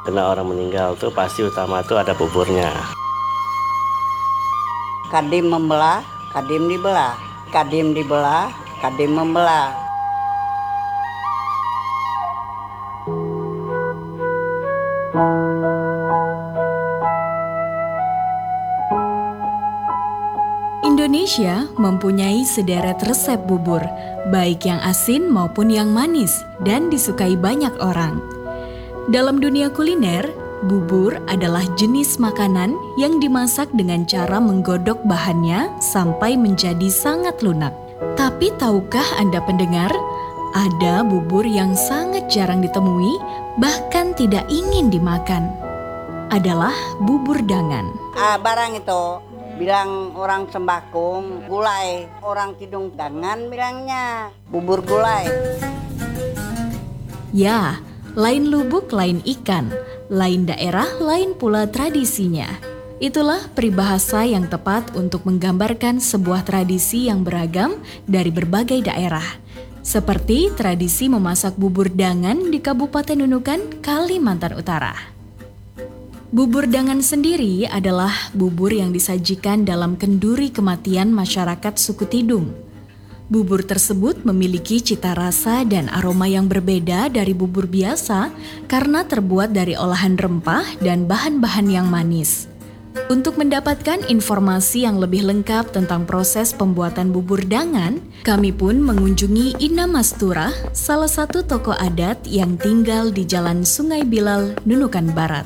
Karena orang meninggal tuh pasti utama tuh ada buburnya. Kadim membelah, kadim dibelah. Kadim dibelah, kadim membelah. Indonesia mempunyai sederet resep bubur, baik yang asin maupun yang manis, dan disukai banyak orang. Dalam dunia kuliner, bubur adalah jenis makanan yang dimasak dengan cara menggodok bahannya sampai menjadi sangat lunak. Tapi tahukah Anda pendengar, ada bubur yang sangat jarang ditemui, bahkan tidak ingin dimakan. Adalah bubur dangan. Barang itu bilang orang Sembakung gulai, orang Tidung Dangan bilangnya bubur gulai. Ya, lain lubuk lain ikan, lain daerah lain pula tradisinya. Itulah peribahasa yang tepat untuk menggambarkan sebuah tradisi yang beragam dari berbagai daerah. Seperti tradisi memasak bubur dangan di Kabupaten Nunukan, Kalimantan Utara. Bubur dangan sendiri adalah bubur yang disajikan dalam kenduri kematian masyarakat suku Tidung. Bubur tersebut memiliki cita rasa dan aroma yang berbeda dari bubur biasa karena terbuat dari olahan rempah dan bahan-bahan yang manis. Untuk mendapatkan informasi yang lebih lengkap tentang proses pembuatan bubur dangan, kami pun mengunjungi Ina Mastura, salah satu tokoh adat yang tinggal di Jalan Sungai Bilal, Nunukan Barat.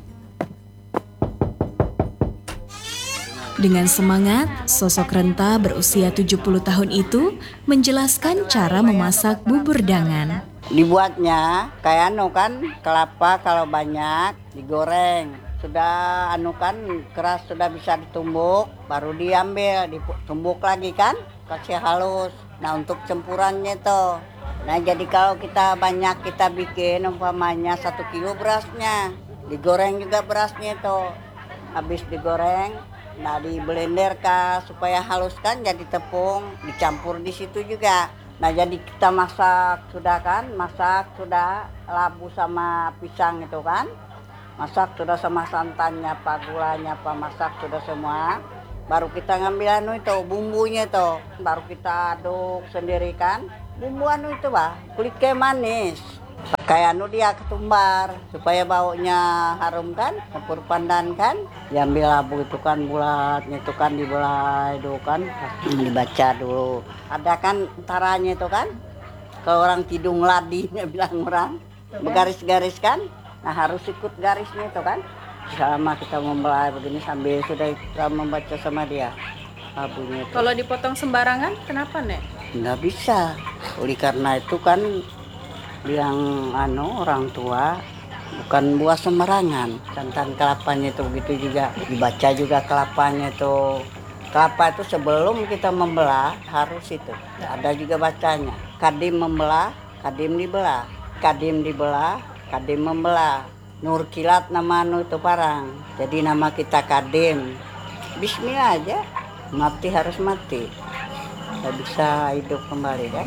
Dengan semangat, sosok renta berusia 70 tahun itu menjelaskan cara memasak bubur dangan. Dibuatnya kayak kan kelapa kalau banyak digoreng. Sudah kan keras sudah bisa ditumbuk, baru diambil, ditumbuk lagi kan, kasih halus. Nah untuk campurannya tuh. Nah jadi kalau kita banyak kita bikin umpamanya 1 kilo berasnya, digoreng juga berasnya tuh. Habis digoreng, nah di blender supaya halus kan jadi tepung, dicampur di situ juga. Nah jadi kita masak sudah labu sama pisang itu kan. Masak sudah sama santannya, gulanya, masak sudah semua. Baru kita ngambil itu bumbunya itu, baru kita aduk sendiri kan. Bumbu itu kulitnya manis. Pakai dia ketumbar supaya baunya harum kan, campur pandan kan. Diambil labu itu kan bulatnya itu kan dibelah itu kan, dibaca dulu. Ada kan entaranya itu kan. Kalau orang Tidung ladinya bilang orang, bergaris-garis kan. Nah harus ikut garisnya itu kan. Selama kita membelah begini sambil sudah kita membaca sama dia labunya itu. Kalau dipotong sembarangan kenapa Nek? Nggak bisa. Oleh karena itu kan bilang orang tua bukan buah sembarangan. Santan kelapanya itu begitu juga. Dibaca juga kelapanya itu. Kelapa itu sebelum kita membelah harus itu. Ada juga bacanya. Kadim membelah, kadim dibelah. Kadim dibelah, kadim membelah. Nur kilat nama itu parang. Jadi nama kita kadim. Bismillah aja. Mati harus mati. Nggak bisa hidup kembali kan.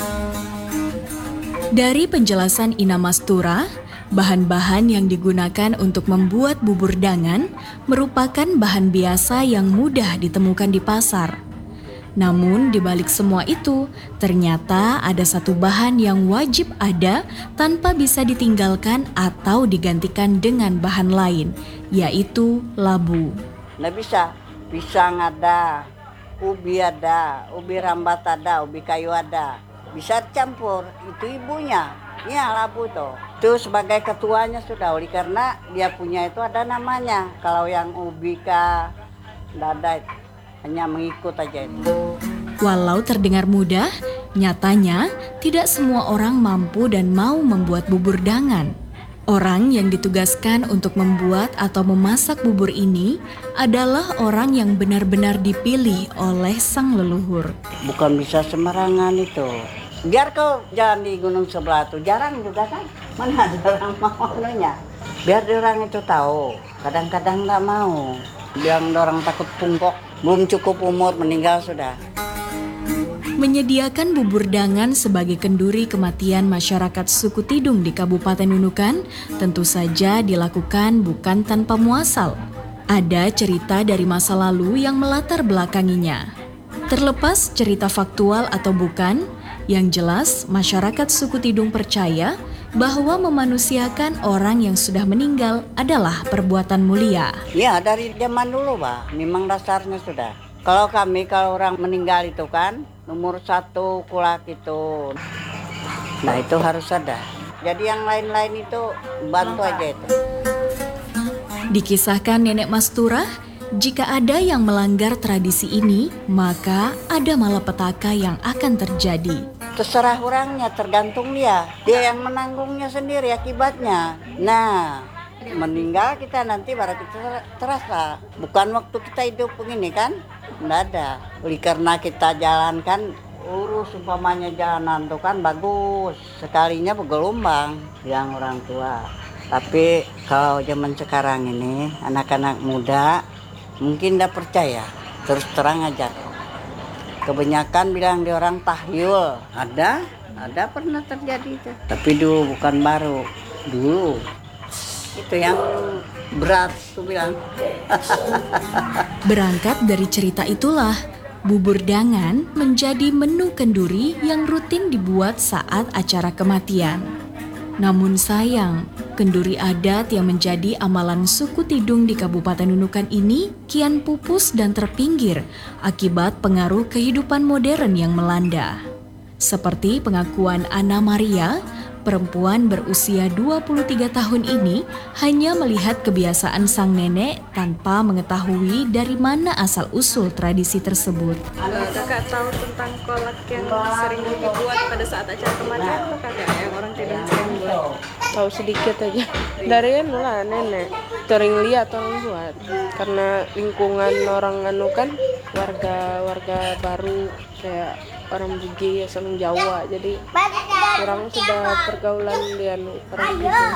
Dari penjelasan Ina Mastura, bahan-bahan yang digunakan untuk membuat bubur dangan merupakan bahan biasa yang mudah ditemukan di pasar. Namun di balik semua itu, ternyata ada satu bahan yang wajib ada tanpa bisa ditinggalkan atau digantikan dengan bahan lain, yaitu labu. Nggak bisa, pisang ada, ubi rambat ada, ubi kayu ada. Bisa campur, itu ibunya, ya labu tuh. Itu sebagai ketuanya sudah, oleh karena dia punya itu ada namanya. Kalau yang ubi nggak ada, hanya mengikut aja itu. Walau terdengar mudah, nyatanya tidak semua orang mampu dan mau membuat bubur dangan. Orang yang ditugaskan untuk membuat atau memasak bubur ini adalah orang yang benar-benar dipilih oleh sang leluhur. Bukan bisa sembarangan itu. Biar kau jalan di gunung sebelah tuh jarang juga kan. Mana ada orang mau nya. Biar orang itu tahu. Kadang-kadang nggak mau. Bilang orang takut pungkok. Belum cukup umur meninggal sudah. Menyediakan bubur dangan sebagai kenduri kematian masyarakat suku Tidung di Kabupaten Nunukan tentu saja dilakukan bukan tanpa muasal. Ada cerita dari masa lalu yang melatar belakanginya. Terlepas cerita faktual atau bukan, yang jelas masyarakat suku Tidung percaya bahwa memanusiakan orang yang sudah meninggal adalah perbuatan mulia. Ya dari zaman dulu Pak, memang dasarnya sudah. Kalau orang meninggal itu kan nomor 1 kulak itu. Nah itu harus ada. Jadi yang lain-lain itu bantu aja itu. Dikisahkan Nenek Masturah, jika ada yang melanggar tradisi ini, maka ada malapetaka yang akan terjadi. Terserah orangnya, tergantung dia. Dia yang menanggungnya sendiri akibatnya. Nah, meninggal kita nanti baru kita terasa. Bukan waktu kita hidup begini kan? Nggak ada. Oleh karena kita jalankan, urus umpamanya jalanan itu kan bagus. Sekalinya bergelombang yang orang tua. Tapi kalau zaman sekarang ini, anak-anak muda mungkin tidak percaya. Terus terang aja. Kebanyakan bilang di orang tahyul. Ada pernah terjadi itu. Tapi dulu bukan baru. Dulu. Itu yang berat tuh bilang. Berangkat dari cerita itulah, bubur dangan menjadi menu kenduri yang rutin dibuat saat acara kematian. Namun sayang, kenduri adat yang menjadi amalan suku Tidung di Kabupaten Nunukan ini kian pupus dan terpinggir akibat pengaruh kehidupan modern yang melanda. Seperti pengakuan Ana Maria, perempuan berusia 23 tahun ini hanya melihat kebiasaan sang nenek tanpa mengetahui dari mana asal-usul tradisi tersebut. Kakak tahu tentang kolak yang sering dibuat pada saat acara kematian atau kakak yang orang Tidung sering buat? Tahu sedikit aja. Dari lah nenek sering lihat orang buat. Karena lingkungan orang anu kan warga baru kayak orang Bugis, orang Jawa. Jadi orang sudah pergaulan di orang Tidung.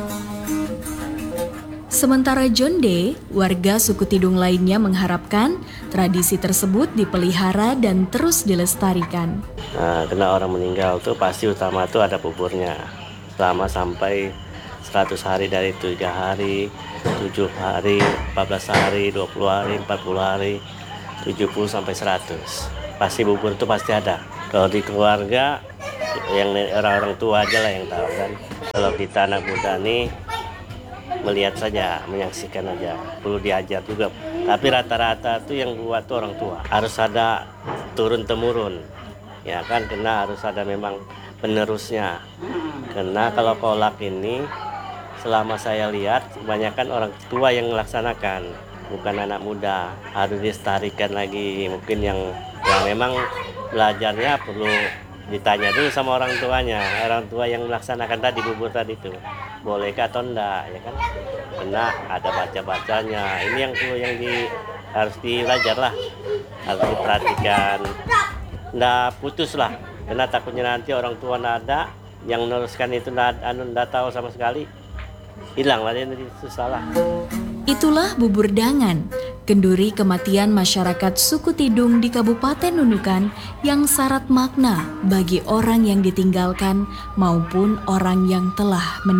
Sementara Jonde, warga suku Tidung lainnya mengharapkan tradisi tersebut dipelihara dan terus dilestarikan. Nah, karena orang meninggal tuh pasti utama tuh ada buburnya. Selama sampai 100 hari dari 3 hari, 7 hari, 14 hari, 20 hari, 40 hari, 70 sampai 100. Pasti bubur itu pasti ada. Kalau di keluarga yang orang-orang tua aja lah yang tahu kan. Kalau kita anak muda nih melihat saja, menyaksikan aja. Perlu diajar juga. Tapi rata-rata tuh yang buat tuh orang tua. Harus ada turun temurun. Ya kan, karena harus ada memang penerusnya. Karena kalau kolak ini selama saya lihat kebanyakan orang tua yang melaksanakan, bukan anak muda. Harus dilestarikan lagi. Mungkin yang memang belajarnya perlu ditanya dulu sama orang tuanya. Orang tua yang melaksanakan tadi bubur tadi itu bolehkah atau enggak, ya kan? Karena ada baca-bacanya. Ini yang perlu harus belajar lah, harus diperhatikan. Nggak putus lah, karena takutnya nanti orang tua nggak ada, yang meneruskan itu nggak tahu sama sekali, hilang lah, itu salah. Itulah bubur dangan, kenduri kematian masyarakat suku Tidung di Kabupaten Nunukan yang syarat makna bagi orang yang ditinggalkan maupun orang yang telah meninggal.